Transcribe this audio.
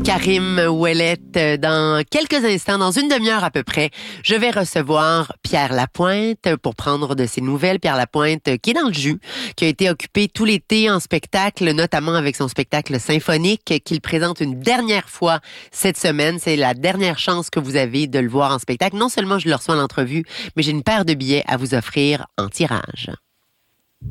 Karim Ouellette. Dans quelques instants, dans une demi-heure à peu près, je vais recevoir Pierre Lapointe pour prendre de ses nouvelles. Pierre Lapointe qui est dans le jus, qui a été occupé tout l'été en spectacle, notamment avec son spectacle symphonique qu'il présente une dernière fois cette semaine. C'est la dernière chance que vous avez de le voir en spectacle. Non seulement je le reçois en entrevue, mais j'ai une paire de billets à vous offrir en tirage.